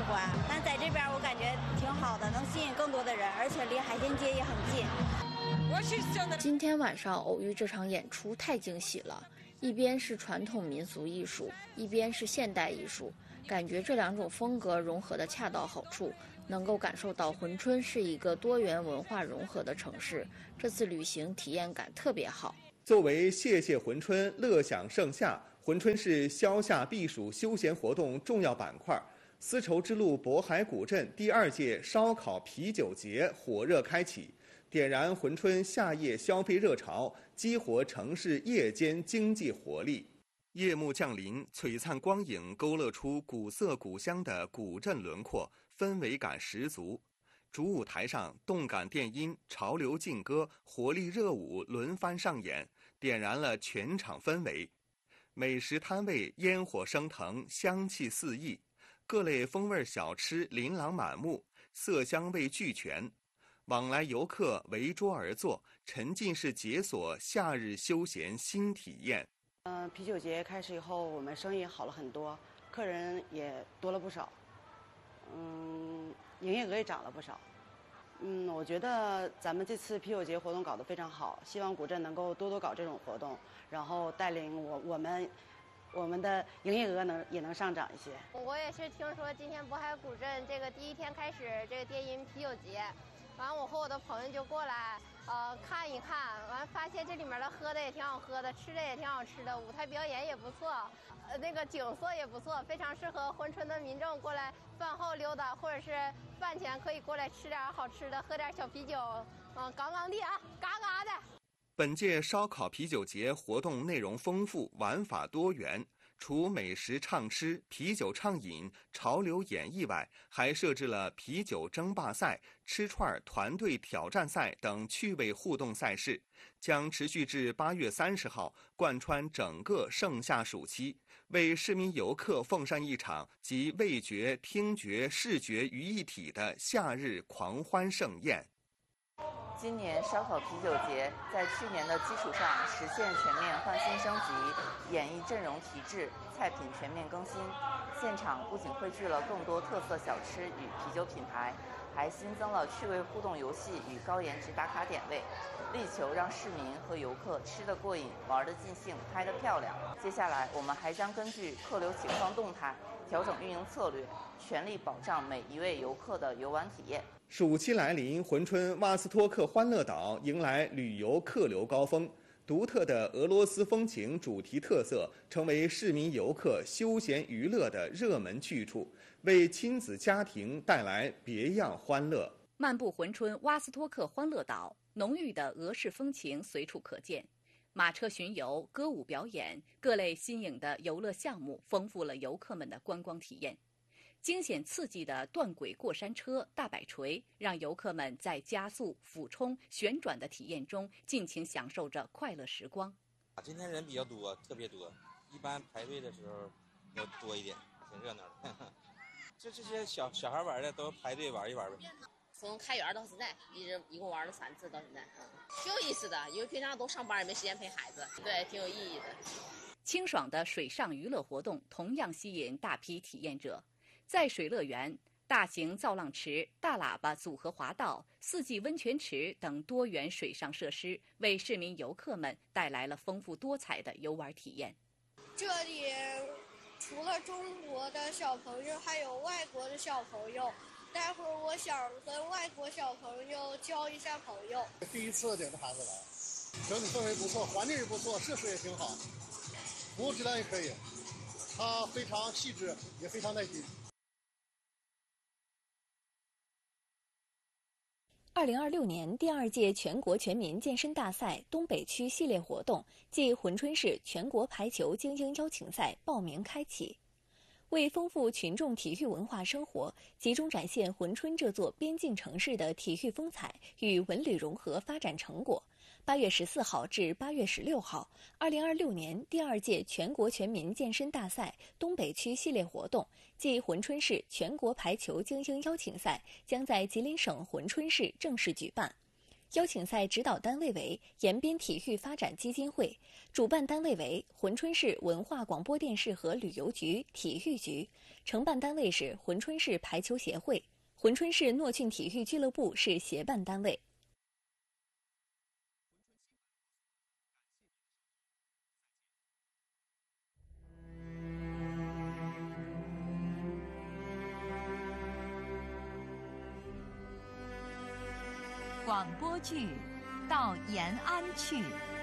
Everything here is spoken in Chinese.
欢。但在这边我感觉挺好的，能吸引更多的人，而且离海鲜街也很近。 今天晚上偶遇这场演出太惊喜了，一边是传统民俗艺术，一边是现代艺术，感觉这两种风格融合的恰到好处，能够感受到珲春是一个多元文化融合的城市。这次旅行体验感特别好。 作为谢谢珲春，乐享盛夏，珲春是消夏避暑休闲活动重要板块。丝绸之路渤海古镇第2届烧烤啤酒节火热开启，点燃珲春夏夜消费热潮，激活城市夜间经济活力。夜幕降临，璀璨光影勾勒出古色古香的古镇轮廓，氛围感十足。主舞台上，动感电音、潮流劲歌、活力热舞轮番上演，点燃了全场氛围。美食摊位烟火升腾，香气四溢，各类风味小吃琳琅满目，色香味俱全。往来游客围桌而坐，沉浸式解锁夏日休闲新体验。 啤酒节开始以后，我们生意好了很多，客人也多了不少。营业额也涨了不少。我觉得咱们这次啤酒节活动搞得非常好，希望古镇能够多多搞这种活动，然后带领我们的营业额也能上涨一些。 我也是听说今天渤海古镇这个第1天开始这个电音啤酒节，完我和我的朋友就过来看一看，完发现这里面的喝的也挺好喝的，吃的也挺好吃的，舞台表演也不错，那个景色也不错，非常适合珲春的民众过来饭后溜达，或者是饭前可以过来吃点好吃的，喝点小啤酒，杠杠的啊，嘎嘎的。 本届烧烤啤酒节活动内容丰富，玩法多元。除美食畅吃、啤酒畅饮、潮流演绎外，还设置了啤酒争霸赛、吃串团队挑战赛等趣味互动赛事，将持续至8月30号，贯穿整个盛夏暑期，为市民游客奉上一场集味觉、听觉、视觉于一体的夏日狂欢盛宴。 今年烧烤啤酒节在去年的基础上实现全面换新升级，演艺阵容提质，菜品全面更新。现场不仅汇聚了更多特色小吃与啤酒品牌，还新增了趣味互动游戏与高颜值打卡点位，力求让市民和游客吃得过瘾、玩得尽兴、拍得漂亮。接下来我们还将根据客流情况动态调整运营策略，全力保障每一位游客的游玩体验。 暑期来临，珲春瓦斯托克欢乐岛迎来旅游客流高峰，独特的俄罗斯风情主题特色成为市民游客休闲娱乐的热门去处，为亲子家庭带来别样欢乐。 漫步珲春瓦斯托克欢乐岛，浓郁的俄式风情随处可见。马车巡游、歌舞表演，各类新颖的游乐项目丰富了游客们的观光体验。惊险刺激的断轨过山车、大摆锤，让游客们在加速、俯冲、旋转的体验中尽情享受着快乐时光。 今天人比较多，特别多，一般排队的时候要多一点，挺热闹的。这些小孩玩的都排队玩一玩呗。 从开园到现在，一共玩了3次，到现在，挺有意思的。因为平常都上班，也没时间陪孩子，对，挺有意义的。 清爽的水上娱乐活动同样吸引大批体验者。在水乐园，大型造浪池、大喇叭组合滑道、4季温泉池等多元水上设施，为市民游客们带来了丰富多彩的游玩体验。 这里除了中国的小朋友，还有外国的小朋友。待会儿我想跟外国小朋友交一下朋友。 第一次领着孩子来，整体氛围不错，环境也不错，设施也挺好，服务质量也可以，它非常细致，也非常耐心。 2026年第2届全国全民健身大赛东北区系列活动暨珲春市全国排球精英邀请赛报名开启。为丰富群众体育文化生活，集中展现珲春这座边境城市的体育风采与文旅融合发展成果，8月14号至8月16号，2026年第2届全国全民健身大赛东北区系列活动暨珲春市全国排球精英邀请赛将在吉林省珲春市正式举办。 邀请赛指导单位为延边体育发展基金会，主办单位为珲春市文化广播电视和旅游局、体育局，承办单位是珲春市排球协会，珲春市诺逊体育俱乐部是协办单位。 广播剧《到延安去》。